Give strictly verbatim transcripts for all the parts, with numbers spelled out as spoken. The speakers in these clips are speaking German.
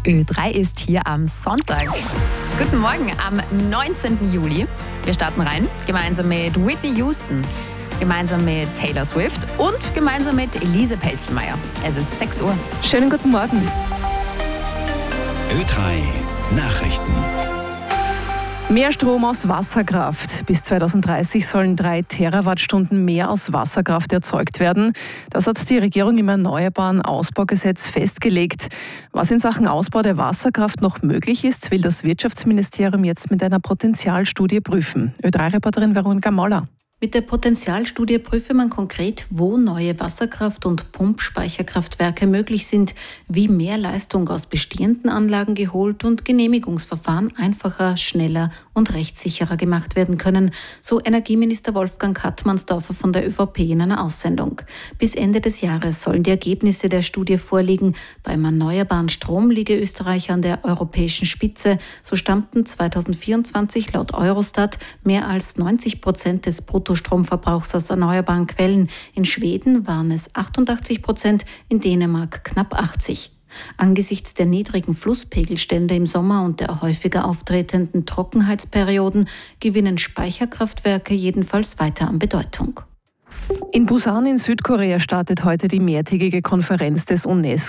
Ö drei ist hier am Sonntag. Guten Morgen am neunzehnten Juli. Wir starten rein, gemeinsam mit Whitney Houston, gemeinsam mit Taylor Swift und gemeinsam mit Elise Pelzelmeier. Es ist sechs Uhr. Schönen guten Morgen. Ö drei Nachrichten. Mehr Strom aus Wasserkraft. Bis zweitausenddreißig sollen drei Terawattstunden mehr aus Wasserkraft erzeugt werden. Das hat die Regierung im Erneuerbaren Ausbaugesetz festgelegt. Was in Sachen Ausbau der Wasserkraft noch möglich ist, will das Wirtschaftsministerium jetzt mit einer Potenzialstudie prüfen. Ö drei Reporterin Veronika Moller. Mit der Potenzialstudie prüfe man konkret, wo neue Wasserkraft- und Pumpspeicherkraftwerke möglich sind, wie mehr Leistung aus bestehenden Anlagen geholt und Genehmigungsverfahren einfacher, schneller und rechtssicherer gemacht werden können, so Energieminister Wolfgang Hartmannsdorfer von der ÖVP in einer Aussendung. Bis Ende des Jahres sollen die Ergebnisse der Studie vorliegen. Beim erneuerbaren Strom liege Österreich an der europäischen Spitze. So stammten zweitausendvierundzwanzig laut Eurostat mehr als neunzig Prozent des Brutto Stromverbrauchs aus erneuerbaren Quellen. In Schweden waren es achtundachtzig Prozent, in Dänemark knapp achtzig. Angesichts der niedrigen Flusspegelstände im Sommer und der häufiger auftretenden Trockenheitsperioden gewinnen Speicherkraftwerke jedenfalls weiter an Bedeutung. In Busan in Südkorea startet heute die mehrtägige Konferenz des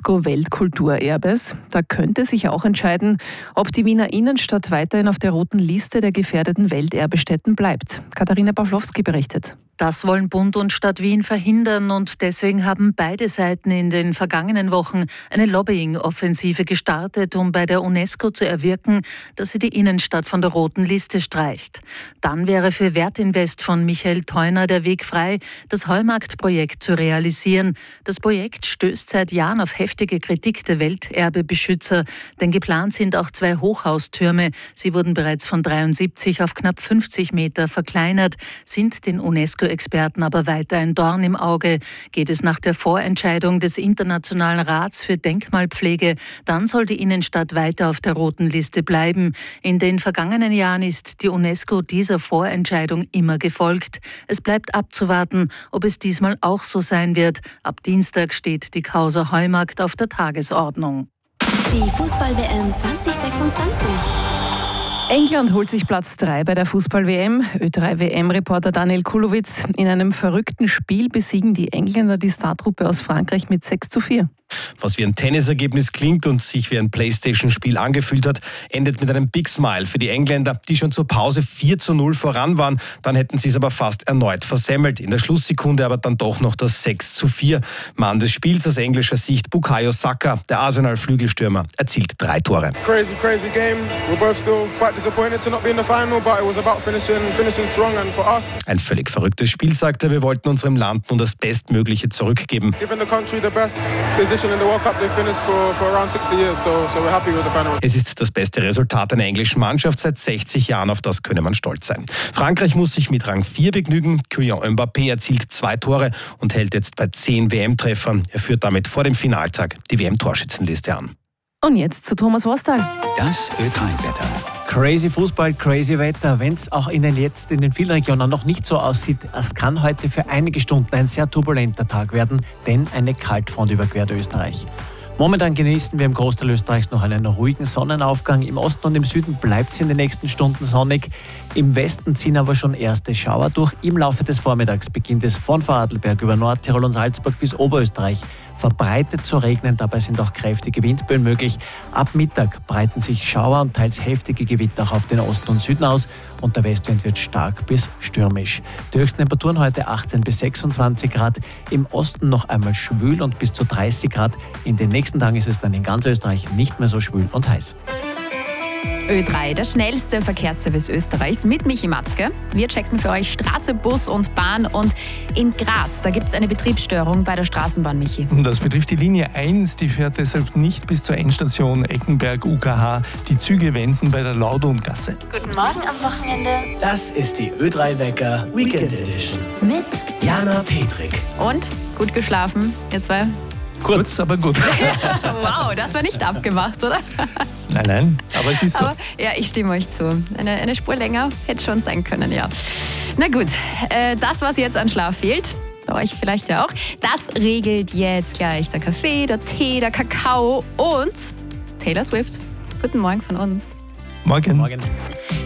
UNESCO-Weltkulturerbes. Da könnte sich auch entscheiden, ob die Wiener Innenstadt weiterhin auf der roten Liste der gefährdeten Welterbestätten bleibt. Katharina Pawlowski berichtet. Das wollen Bund und Stadt Wien verhindern und deswegen haben beide Seiten in den vergangenen Wochen eine Lobbying-Offensive gestartet, um bei der UNESCO zu erwirken, dass sie die Innenstadt von der roten Liste streicht. Dann wäre für Wertinvest von Michael Theuner der Weg frei, das Heumarkt-Projekt zu realisieren. Das Projekt stößt seit Jahren auf heftige Kritik der Welterbebeschützer, denn geplant sind auch zwei Hochhaustürme. Sie wurden bereits von dreiundsiebzig auf knapp fünfzig Meter verkleinert, sind den UNESCO Experten aber weiter ein Dorn im Auge. Geht es nach der Vorentscheidung des Internationalen Rats für Denkmalpflege, dann soll die Innenstadt weiter auf der roten Liste bleiben. In den vergangenen Jahren ist die UNESCO dieser Vorentscheidung immer gefolgt. Es bleibt abzuwarten, ob es diesmal auch so sein wird. Ab Dienstag steht die Causa Heumarkt auf der Tagesordnung. Die Fußball-W M zwanzig sechsundzwanzig. England holt sich Platz drei bei der Fußball-W M. Ö drei W M-Reporter Daniel Kulowitz. In einem verrückten Spiel besiegen die Engländer die Startruppe aus Frankreich mit sechs zu vier. Was wie ein Tennisergebnis klingt und sich wie ein Playstation-Spiel angefühlt hat, endet mit einem Big Smile für die Engländer, die schon zur Pause vier zu null voran waren. Dann hätten sie es aber fast erneut versemmelt. In der Schlusssekunde aber dann doch noch das sechs zu vier. Mann des Spiels aus englischer Sicht Bukayo Saka, der Arsenal-Flügelstürmer, erzielt drei Tore. Crazy, crazy game. We're both still quite disappointed to not be in the final, but it was about finishing, finishing strong and for us. Ein völlig verrücktes Spiel, sagt er. Wir wollten unserem Land nun das Bestmögliche zurückgeben. Given the country the best position in the World Cup, they finished for, for around sixty years, so, so we're happy with the final. Es ist das beste Resultat einer englischen Mannschaft seit sechzig Jahren, auf das könne man stolz sein. Frankreich muss sich mit Rang vier begnügen. Kylian Mbappé erzielt zwei Tore und hält jetzt bei zehn W M-Treffern. Er führt damit vor dem Finaltag die W M-Torschützenliste an. Und jetzt zu Thomas Wostal. Das Ö drei Wetter. Crazy Fußball, crazy Wetter. Wenn es auch in den jetzt in den vielen Regionen noch nicht so aussieht, es kann heute für einige Stunden ein sehr turbulenter Tag werden, denn eine Kaltfront überquert Österreich. Momentan genießen wir im Großteil Österreichs noch einen ruhigen Sonnenaufgang. Im Osten und im Süden bleibt es in den nächsten Stunden sonnig. Im Westen ziehen aber schon erste Schauer durch. Im Laufe des Vormittags beginnt es von Vorarlberg über Nordtirol und Salzburg bis Oberösterreich verbreitet zu regnen. Dabei sind auch kräftige Windböen möglich. Ab Mittag breiten sich Schauer und teils heftige Gewitter auch auf den Osten und Süden aus und der Westwind wird stark bis stürmisch. Die höchsten Temperaturen heute achtzehn bis sechsundzwanzig Grad. Im Osten noch einmal schwül und bis zu dreißig Grad. In den nächsten Tagen ist es dann in ganz Österreich nicht mehr so schwül und heiß. Ö drei, der schnellste Verkehrsservice Österreichs mit Michi Matzke. Wir checken für euch Straße, Bus und Bahn. Und in Graz, da gibt es eine Betriebsstörung bei der Straßenbahn, Michi. Das betrifft die Linie eins, die fährt deshalb nicht bis zur Endstation Eckenberg-U K H. Die Züge wenden bei der Laudongasse. Guten Morgen am Wochenende. Das ist die Ö drei Wecker Weekend Edition. Mit Jana Petrik. Und? Gut geschlafen, ihr zwei? Kurz, aber gut. Wow, das war nicht abgemacht, oder? Nein, nein, aber es ist so. Aber, ja, ich stimme euch zu. Eine, eine Spur länger hätte schon sein können, ja. Na gut, äh, das, was jetzt an Schlaf fehlt, bei euch vielleicht ja auch, das regelt jetzt gleich der Kaffee, der Tee, der Kakao und Taylor Swift. Guten Morgen von uns. Morgen. Morgen.